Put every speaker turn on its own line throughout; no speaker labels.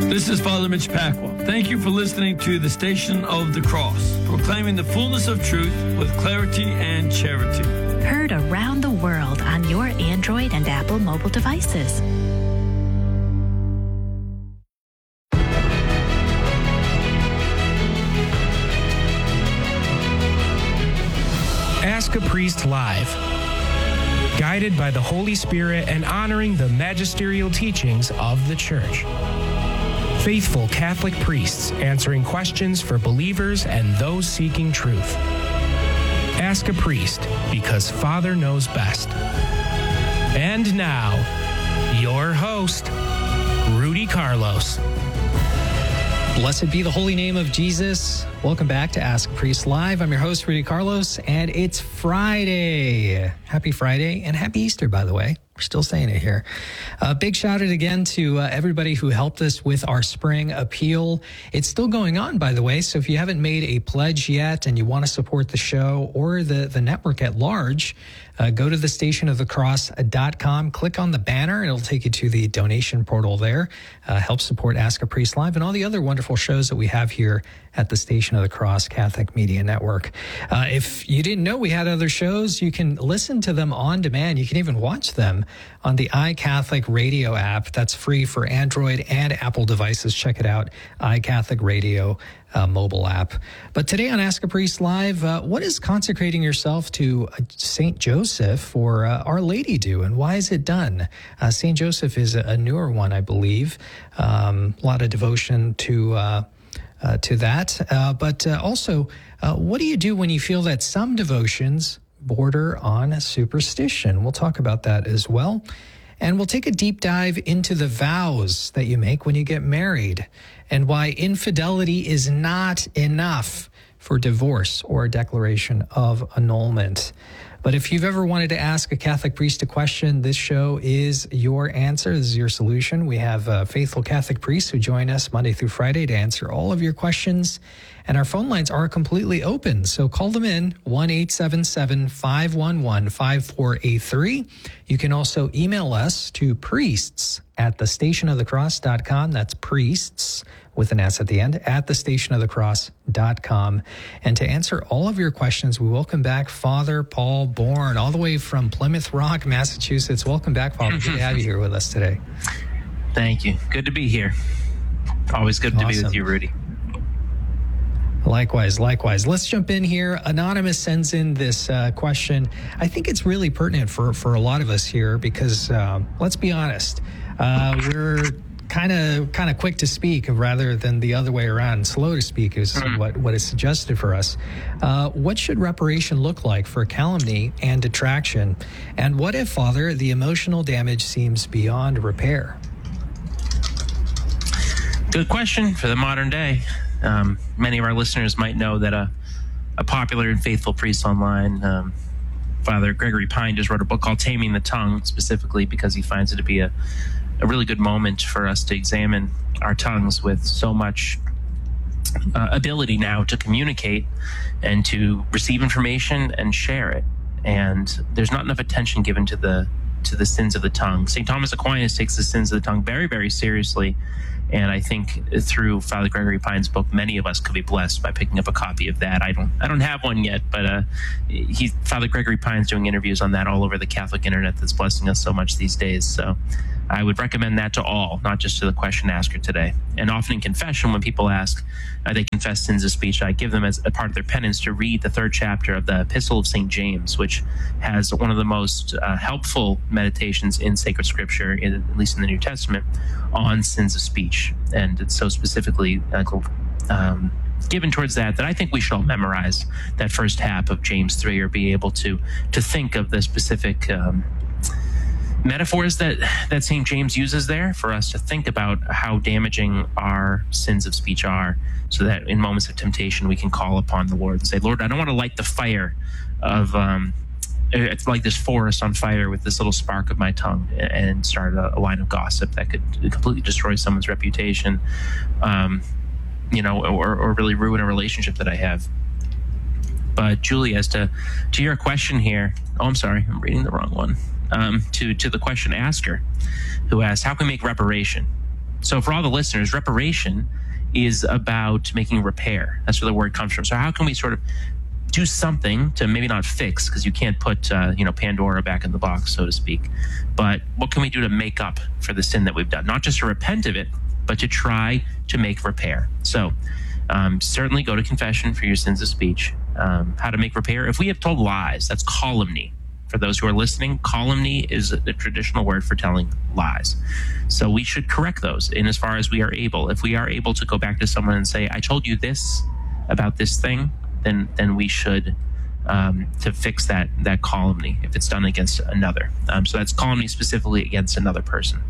This is Father Mitch Pacwa. Thank you for listening to the Station of the Cross, proclaiming the fullness of truth with clarity and charity.
Heard around the world on your Android and Apple mobile devices.
Ask a Priest Live. Guided by the Holy Spirit and honoring the magisterial teachings of the Church. Faithful Catholic priests answering questions for believers and those seeking truth. Ask a Priest, because Father knows best. And now, your host, Rudy Carlos.
Blessed be the holy name of Jesus. Welcome back to Ask a Priest Live. I'm your host, Rudy Carlos, and it's Friday. Happy Friday, and happy Easter, by the way. We're still saying it here. Big shout out again to everybody who helped us with our spring appeal. It's still going on, by the way, so if you haven't made a pledge yet and you want to support the show or the network at large, go to the stationofthecross.com, click on the banner, and it'll take you to the donation portal there. Help support Ask a Priest Live and all the other wonderful shows that we have here at the Station of the Cross Catholic Media Network. If you didn't know we had other shows, you can listen to them on demand. You can even watch them on the iCatholic Radio app. That's free for Android and Apple devices. Check it out, iCatholic Radio mobile app. But today on Ask a Priest Live, what is consecrating yourself to St. Joseph or Our Lady do, and why is it done? St. Joseph is a newer one, I believe. A lot of devotion to that. But also, what do you do when you feel that some devotions border on superstition? We'll talk about that as well. And we'll take a deep dive into the vows that you make when you get married and why infidelity is not enough for divorce or a declaration of annulment. But if you've ever wanted to ask a Catholic priest a question, this show is your answer. This is your solution. We have faithful Catholic priests who join us Monday through Friday to answer all of your questions. And our phone lines are completely open. So call them in, 1-877-511-5483. You can also email us to priests@thestationofthecross.com. That's priests with an S at the end, @thestationofthecross.com. And to answer all of your questions, we welcome back Father Paul Bourne, all the way from Plymouth Rock, Massachusetts. Welcome back, Father. Good to have you here with us today.
Thank you. Good to be here. Always good to be with you, Rudy.
Likewise. Let's jump in here. Anonymous sends in this question. I think it's really pertinent for a lot of us here because, let's be honest, we're kind of quick to speak rather than the other way around. Slow to speak is what is suggested for us. What should reparation look like for calumny and detraction? And what if, Father, the emotional damage seems beyond repair?
Good question for the modern day. Many of our listeners might know that a popular and faithful priest online, Father Gregory Pine, just wrote a book called Taming the Tongue, specifically because he finds it to be a really good moment for us to examine our tongues with so much ability now to communicate and to receive information and share it. And there's not enough attention given to the sins of the tongue. St. Thomas Aquinas takes the sins of the tongue very, very seriously. And I think through Father Gregory Pine's book, many of us could be blessed by picking up a copy of that. I don't have one yet, but Father Gregory Pine's doing interviews on that all over the Catholic internet that's blessing us so much these days. So I would recommend that to all, not just to the question asker today. And often in confession, when people ask, they confess sins of speech, I give them as a part of their penance to read the 3rd chapter of the Epistle of St. James, which has one of the most helpful meditations in sacred scripture, at least in the New Testament, on sins of speech. And it's so specifically given towards that I think we should all memorize that first half of James 3 or be able to think of the specific metaphors that St. James uses there for us to think about how damaging our sins of speech are, so that in moments of temptation we can call upon the Lord and say, Lord, I don't want to light the fire of it's like this forest on fire with this little spark of my tongue and start a line of gossip that could completely destroy someone's reputation, or really ruin a relationship that I have. But Julie, as to your question here, I'm sorry, I'm reading the wrong one. To the question asker, who asked, how can we make reparation? So for all the listeners, reparation is about making repair. That's where the word comes from. So how can we sort of do something to maybe not fix, because you can't put Pandora back in the box, so to speak, but what can we do to make up for the sin that we've done? Not just to repent of it, but to try to make repair. So certainly go to confession for your sins of speech. How to make repair? If we have told lies, that's calumny. For those who are listening, calumny is the traditional word for telling lies. So we should correct those in as far as we are able. If we are able to go back to someone and say, I told you this about this thing, then we should to fix that calumny if it's done against another. So that's calumny specifically against another person.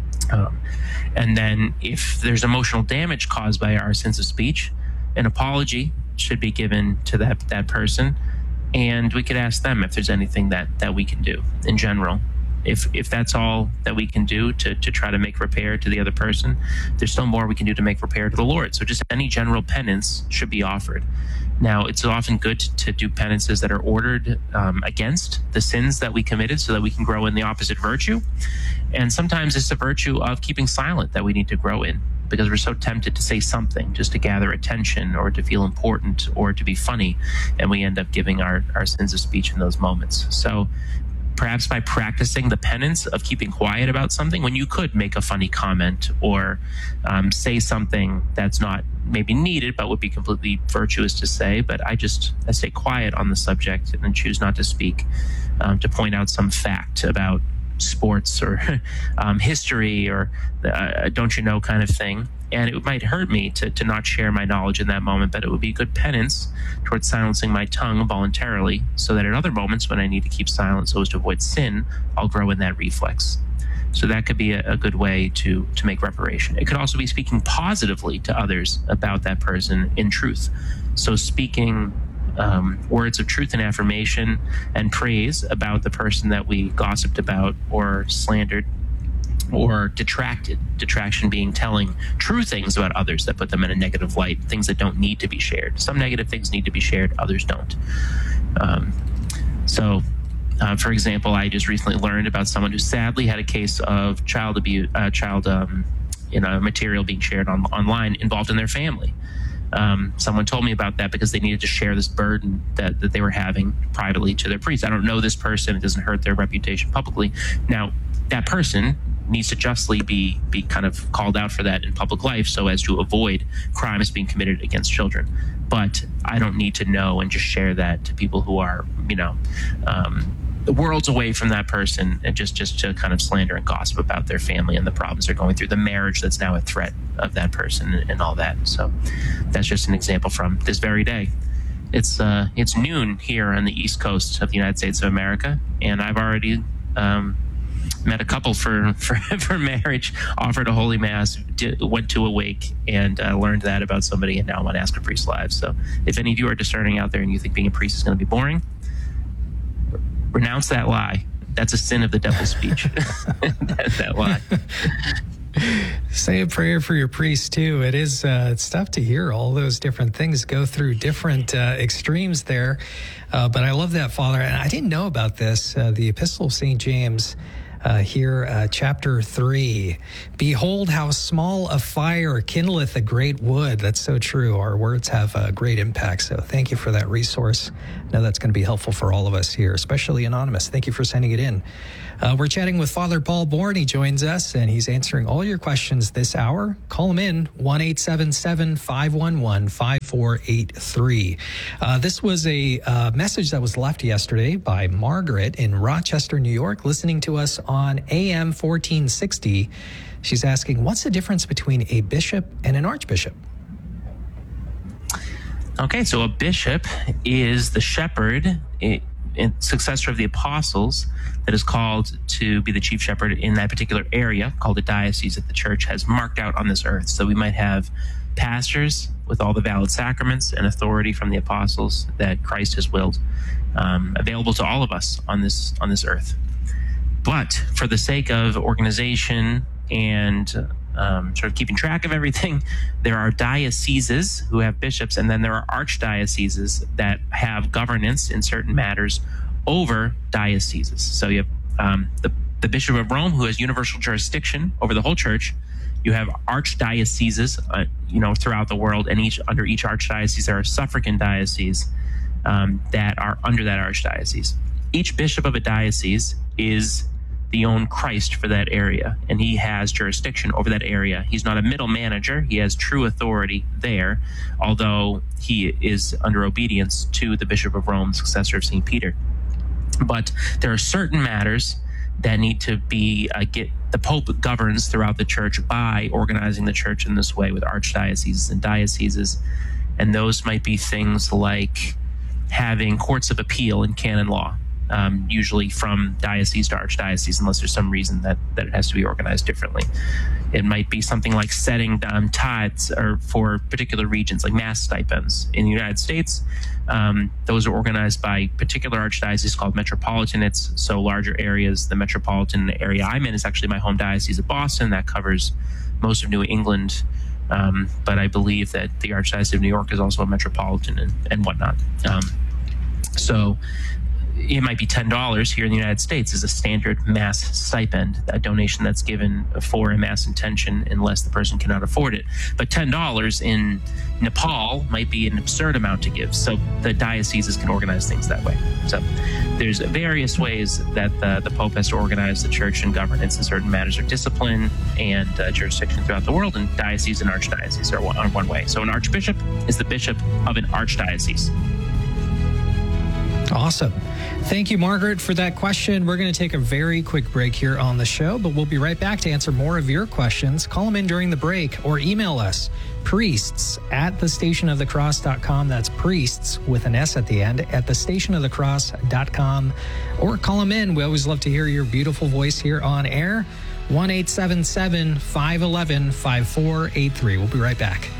And then if there's emotional damage caused by our sins of speech, an apology should be given to that person. And we could ask them if there's anything that we can do in general. If that's all that we can do to try to make repair to the other person, there's still more we can do to make repair to the Lord. So just any general penance should be offered. Now, it's often good to do penances that are ordered against the sins that we committed so that we can grow in the opposite virtue. And sometimes it's the virtue of keeping silent that we need to grow in, because we're so tempted to say something just to gather attention or to feel important or to be funny, and we end up giving our sins of speech in those moments. So perhaps by practicing the penance of keeping quiet about something when you could make a funny comment or say something that's not maybe needed but would be completely virtuous to say, but I stay quiet on the subject and choose not to speak, to point out some fact about sports or history or don't you know kind of thing. And it might hurt me to not share my knowledge in that moment, but it would be a good penance towards silencing my tongue voluntarily, so that at other moments when I need to keep silent so as to avoid sin, I'll grow in that reflex. So that could be a good way to make reparation. It could also be speaking positively to others about that person in truth. So speaking words of truth and affirmation and praise about the person that we gossiped about or slandered or detracted. Detraction being telling true things about others that put them in a negative light, things that don't need to be shared. Some negative things need to be shared, others don't. For example, I just recently learned about someone who sadly had a case of child abuse, material being shared online involved in their family. Someone told me about that because they needed to share this burden that they were having privately to their priest. I don't know this person. It doesn't hurt their reputation publicly. Now, that person needs to justly be kind of called out for that in public life so as to avoid crimes being committed against children. But I don't need to know and just share that to people who are, worlds away from that person, and just to kind of slander and gossip about their family and the problems they're going through, the marriage that's now a threat of that person and all that. So that's just an example from this very day. It's noon here on the East Coast of the United States of America, and I've already met a couple for marriage, offered a holy mass, went to a wake, and learned that about somebody, and now I'm on Ask a Priest Live. So if any of you are discerning out there and you think being a priest is going to be boring, renounce that lie. That's a sin of the devil's speech. that lie.
Say a prayer for your priest too. It is it's tough to hear all those different things go through different extremes there. But I love that, Father. And I didn't know about this. The Epistle of St. James here, chapter 3. Behold how small a fire kindleth a great wood. That's so true. Our words have a great impact. So thank you for that resource. I know that's going to be helpful for all of us here, especially Anonymous. Thank you for sending it in. We're chatting with Father Paul Bourne. He joins us, and he's answering all your questions this hour. Call him in, 1-877-511-5483. This was a message that was left yesterday by Margaret in Rochester, New York, listening to us on AM 1460. She's asking, what's the difference between a bishop and an archbishop?
Okay, so a bishop is the shepherd, successor of the apostles, that is called to be the chief shepherd in that particular area, called a diocese that the church has marked out on this earth. So we might have pastors with all the valid sacraments and authority from the apostles that Christ has willed, available to all of us on this earth. But for the sake of organization and sort of keeping track of everything, there are dioceses who have bishops, and then there are archdioceses that have governance in certain matters over dioceses. So you have the Bishop of Rome, who has universal jurisdiction over the whole church. You You have archdioceses, throughout the world, and under each archdiocese there are suffragan dioceses that are under that archdiocese. Each bishop of a diocese is the own Christ for that area, and he has jurisdiction over that area. He's not a middle manager. He has true authority there, although he is under obedience to the Bishop of Rome, successor of St. Peter. But there are certain matters that need to be the Pope governs throughout the church by organizing the church in this way with archdioceses and dioceses, and those might be things like having courts of appeal in canon law, usually from diocese to archdiocese, unless there's some reason that it has to be organized differently. It might be something like setting tithes or for particular regions, like mass stipends. In the United States, those are organized by particular archdioceses called metropolitanates, so larger areas. The metropolitan area I'm in is actually my home diocese of Boston. That covers most of New England, but I believe that the Archdiocese of New York is also a metropolitan and whatnot. So it might be $10 here in the United States as a standard mass stipend, a donation that's given for a mass intention unless the person cannot afford it. But $10 in Nepal might be an absurd amount to give. So the dioceses can organize things that way. So there's various ways that the Pope has to organize the church and governance in certain matters of discipline and jurisdiction throughout the world, and dioceses and archdioceses are one way. So an archbishop is the bishop of an archdiocese.
Awesome. Thank you, Margaret, for that question. We're going to take a very quick break here on the show, but we'll be right back to answer more of your questions. Call them in during the break or email us, priests@thestationofthecross.com. That's priests with an S at the end at thestationofthecross.com, or call them in. We always love to hear your beautiful voice here on air. 1-877-511-5483. We'll be right back.